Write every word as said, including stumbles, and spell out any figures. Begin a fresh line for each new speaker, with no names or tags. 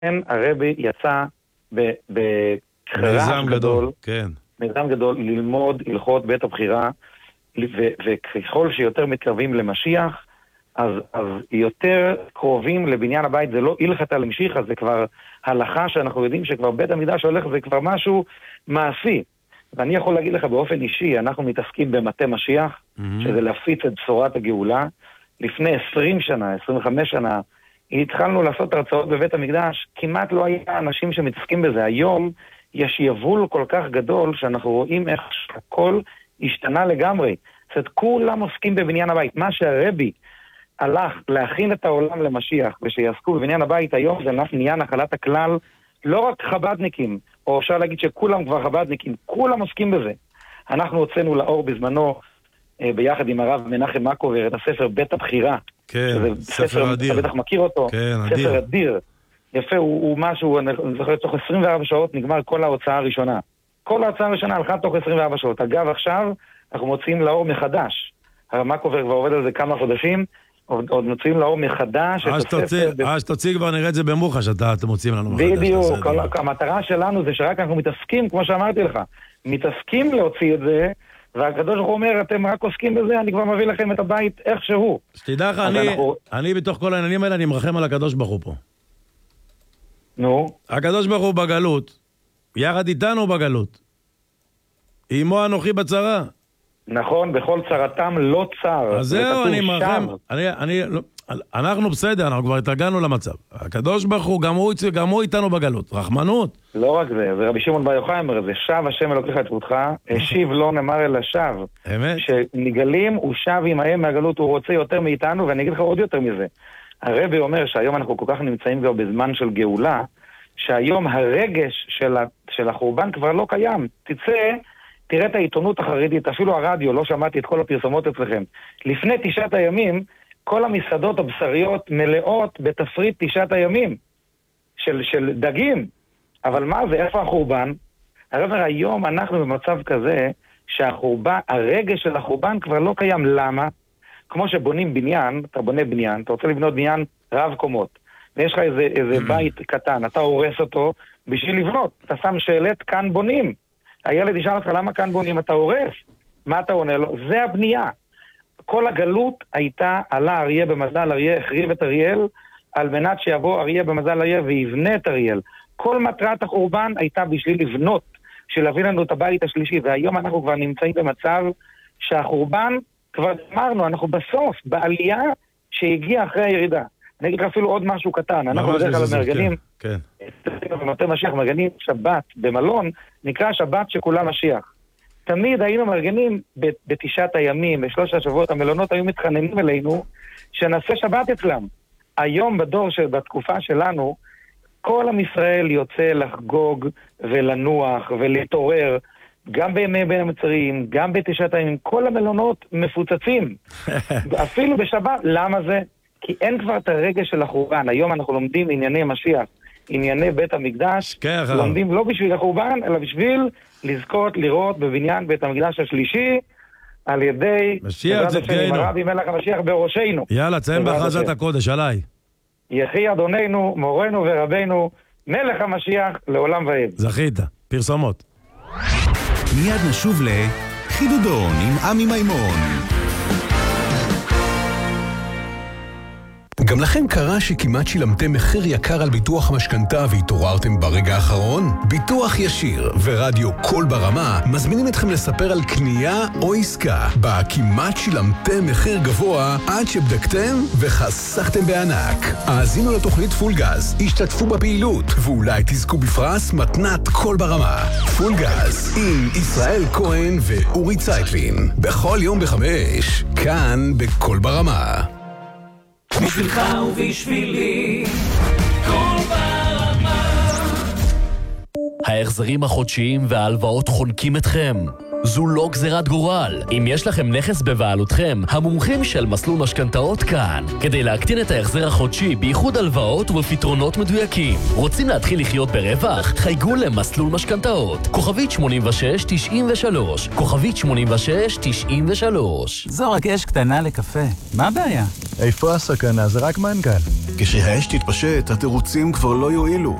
הרבי יצא בבחירה גדול, כן. מיזם גדול ללמוד הלכות בית הבחירה, ו- וככל שיותר מתקרבים למשיח, אז, אז יותר קרובים לבניין הבית. זה לא הלכתה למשיחה, זה כבר הלכה שאנחנו יודעים שכבר בית המקדש הולך, זה כבר משהו מעשי. ואני יכול להגיד לך באופן אישי, אנחנו מתעסקים במטה משיח, mm-hmm. שזה להפיץ את בשורת הגאולה. לפני עשרים שנה, עשרים וחמש שנה, התחלנו לעשות הרצאות בבית המקדש, כמעט לא היה אנשים שמתעסקים בזה. היום יש יבול כל כך גדול שאנחנו רואים איך הכל השתנה לגמרי. זאת אומרת, כולם עוסקים בבניין הבית. מה שהרבי הלך להכין את העולם למשיח ושיעסקו בבניין הבית היום, זה נהיה נחלת הכלל, לא רק חבדניקים, או אפשר להגיד שכולם כבר חבדניקים, כולם עוסקים בזה. אנחנו הוצאנו לאור בזמנו, ביחד עם הרב מנחם מקובר, את הספר בית הבחירה.
כן, ספר, ספר אדיר.
אתה בטח מכיר אותו.
כן,
ספר
אדיר.
אדיר. יפה, הוא, הוא משהו, אני זוכר, תוך עשרים וארבע שעות נגמר כל ההוצאה הראשונה. כל ההוצאה הראשונה הלכה תוך עשרים וארבע שעות. אגב, עכשיו אנחנו מוציאים לאור מחדש. הרב מקובר כבר עובד על זה כמה חודשים, עוד, עוד מוציאים לאור מחדש את הספר.
אז תוציא כבר נראה את זה במוחה שאתה אתם מוציאים לנו מחדש.
בדיוק, כל, המטרה שלנו זה שרק אנחנו מתעסקים, כמו שאמרתי לך, מתעסקים להוציא את זה, והקדוש ברוך הוא אומר, אתם רק עוסקים בזה, אני כבר מביא לכם את הבית איכשהו.
שתדע לך, אני, אנחנו... אני בתוך כל העניינים האלה, אני מרחם על הקדוש ברוך הוא פה.
נו?
הקדוש ברוך הוא בגלות, יחד איתנו בגלות. עמו אנוכי בצרה.
נכון, בכל צרתם לא צר.
אז זהו, אני מרחם. אני, אני, לא, אנחנו בסדר, אנחנו כבר התרגלנו למצב. הקדוש ברוך הוא, גם הוא, גם הוא איתנו בגלות. רחמנות.
לא רק זה, זה רבי שמעון בר יוחאי אומר, זה שב השם אלוקיך את פרותך, השיב לא נאמר אלא שב.
אמת.
שנגלים, הוא שב עמהם מהגלות, הוא רוצה יותר מאיתנו, ואני אגיד לך עוד יותר מזה. הרבי אומר שהיום אנחנו כל כך נמצאים כבר בזמן של גאולה, שהיום הרגש של, ה, של החורבן כבר לא קיים. תצא, תראה את העיתונות החרדית, אפילו הרדיו, לא שמעתי את כל הפרסומות אצלכם. לפני תשעת הימים, כל המסעדות הבשריות מלאות בתפריט תשעת הימים של, של דגים. אבל מה זה? איפה החורבן? הרב אומר, היום אנחנו במצב כזה שהחורבן, הרגש של החורבן כבר לא קיים. למה? כמו שבונים בניין, אתה בונה בניין, אתה רוצה לבנות בניין רב קומות, ויש לך איזה, איזה בית קטן, אתה הורס אותו בשביל לבנות. אתה שם שאלת, כאן בונים. הילד ישאל אותך, למה כאן בונים? אתה הורס. מה אתה עונה לו? זה הבנייה. כל הגלות הייתה, עלה אריה במזל אריה, החריב את אריאל, על מנת שיבוא אריה במזל אריה ויבנה את אריאל. כל מטרת החורבן הייתה בשביל לבנות, בשביל להביא לנו את הבית השלישי, והיום אנחנו כבר נמצאים במצב שהחורבן, כבר אמרנו, אנחנו בסוף, בעלייה שהגיעה אחרי הירידה. אני אגיד לך אפילו עוד משהו קטן, אנחנו בדרך כלל מארגנים,
כן,
כן. במטה משיח מארגנים שבת במלון, נקרא שבת שכולה משיח. תמיד היינו מארגנים בתשעת הימים, בשלושת השבועות, המלונות היו מתחננים אלינו, שנעשה שבת אצלם. היום בדור, בתקופה שלנו, כל עם ישראל יוצא לחגוג ולנוח ולהתעורר, גם בימי בין המצרים, גם בתשעת הימים, כל המלונות מפוצצים. אפילו בשבת. למה זה? כי אין כבר את הרגש של החורבן. היום אנחנו לומדים ענייני משיח, ענייני בית המקדש, לומדים לא בשביל החורבן, אלא בשביל לזכות לראות בבניין בית המקדש השלישי, על ידי
משיח צדקנו,
הרבי מלך המשיח בראשנו.
יאללה, תסיים בהכרזת הקודש, עליי.
יחי אדוננו, מורנו ורבנו, מלך המשיח לעולם ועד.
זכית, פרסומות.
מיד נשוב לחידודון עם עמי מימון. גם לכם קרה שכמעט שילמתם מחיר יקר על ביטוח משכנתה והתעוררתם ברגע האחרון? ביטוח ישיר ורדיו קול ברמה מזמינים אתכם לספר על קנייה או עסקה בה כמעט שילמתם מחיר גבוה עד שבדקתם וחסכתם בענק. האזינו לתוכנית פול גז, השתתפו בפעילות ואולי תזכו בפרס מתנת קול ברמה. פול גז עם ישראל כהן ואורי צייטלין בכל יום בחמש, כאן בקול ברמה.
בשבילך ובשבילי קול ברמה.
ההחזרים החודשיים וההלוואות חונקים אתכם. זו לא גזירת גורל. אם יש לכם נכס בבעלותכם, המומחים של מסלול משכנתאות כאן, כדי להקטין את ההחזר החודשי בייחוד הלוואות ובפתרונות מדויקים. רוצים להתחיל לחיות ברווח? חייגו למסלול משכנתאות. כוכבית שמונים ושש תשעים ושלוש. כוכבית שמונים ושש תשעים ושלוש.
זו רק אש קטנה לקפה. מה הבעיה?
איפה הסכנה? זה רק מנגל.
כשהאש תתפשט, התירוצים כבר לא יועילו.